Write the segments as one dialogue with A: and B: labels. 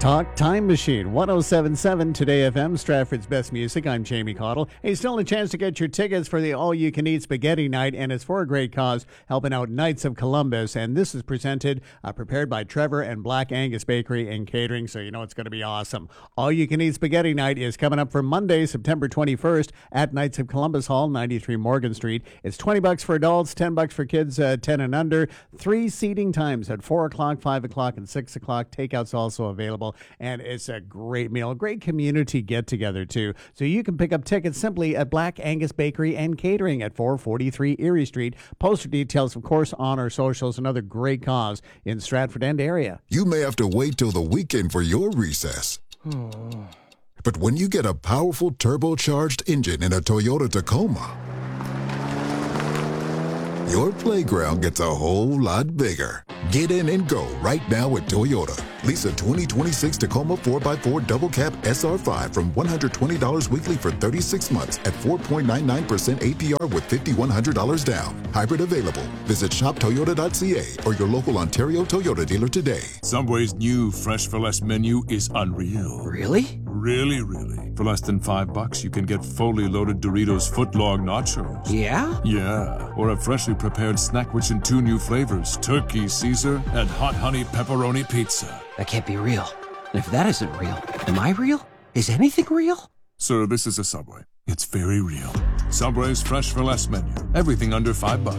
A: Talk Time Machine, 107.7 Today FM, Stratford's best music. I'm Jamie Cottle. Hey, still a chance to get your tickets for the all-you-can-eat spaghetti night, and it's for a great cause, helping out Knights of Columbus. And this is prepared by Trevor and Black Angus Bakery and Catering, so you know it's going to be awesome. All-you-can-eat spaghetti night is coming up for Monday, September 21st at Knights of Columbus Hall, 93 Morgan Street. It's $20 for adults, $10 for kids 10 and under. 3 seating times at 4 o'clock, 5 o'clock, and 6 o'clock. Takeout's also available. And it's a great meal, a great community get-together, too. So you can pick up tickets simply at Black Angus Bakery and Catering at 443 Erie Street. Poster details, of course, on our socials. Another great cause in Stratford and area.
B: You may have to wait till the weekend for your recess. But when you get a powerful turbocharged engine in a Toyota Tacoma, your playground gets a whole lot bigger. Get in and go right now at Toyota. Lease a 2026 Tacoma 4x4 Double Cab SR5 from $120 weekly for 36 months at 4.99% APR with $5,100 down. Hybrid available. Visit shoptoyota.ca or your local Ontario Toyota dealer today.
C: Subway's new Fresh for Less menu is unreal.
D: Really?
C: Really. For less than $5, you can get fully loaded Doritos footlong nachos.
D: Yeah?
C: Yeah. Or a freshly prepared snack rich in 2 new flavors, Turkey Caesar and Hot Honey Pepperoni Pizza.
D: That can't be real. And if that isn't real, am I real? Is anything real?
C: Sir, this is a Subway. It's very real. Subway's Fresh for Less menu. Everything under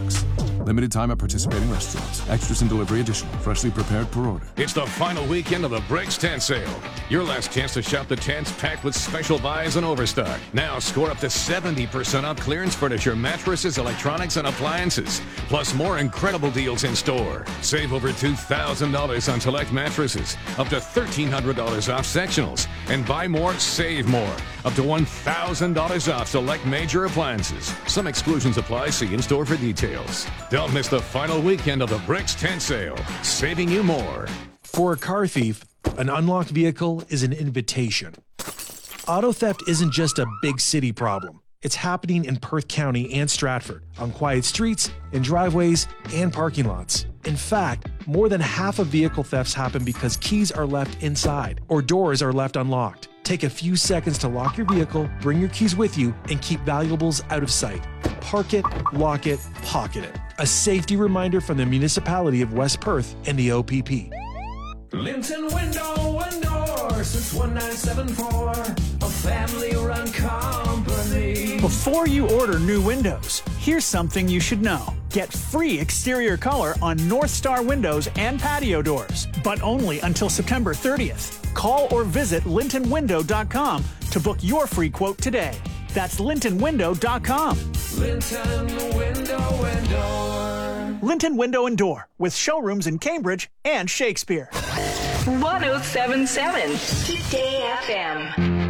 C: $5. Limited time at participating restaurants. Extras and delivery additional. Freshly prepared per order.
E: It's the final weekend of the Breaks Tent Sale. Your last chance to shop the tents packed with special buys and overstock. Now score up to 70% off clearance furniture, mattresses, electronics, and appliances. Plus more incredible deals in store. Save over $2,000 on select mattresses. Up to $1,300 off sectionals. And buy more, save more. Up to $1,000 off select major appliances. Some exclusions apply. See in store for details. Don't miss the final weekend of the Bricks Tent Sale, saving you more.
F: For a car thief, an unlocked vehicle is an invitation. Auto theft isn't just a big city problem. It's happening in Perth County and Stratford, on quiet streets, in driveways, and parking lots. In fact, more than half of vehicle thefts happen because keys are left inside or doors are left unlocked. Take a few seconds to lock your vehicle, bring your keys with you, and keep valuables out of sight. Park it, lock it, pocket it. A safety reminder from the municipality of West Perth and the OPP.
G: Linton Window and Door since 1974, a family-run company.
H: Before you order new windows, here's something you should know. Get free exterior color on North Star windows and patio doors, but only until September 30th. Call or visit lintonwindow.com to book your free quote today. That's lintonwindow.com.
G: Linton Window and Door.
H: Linton Window and Door, with showrooms in Cambridge and Shakespeare.
I: 107.7 Today FM.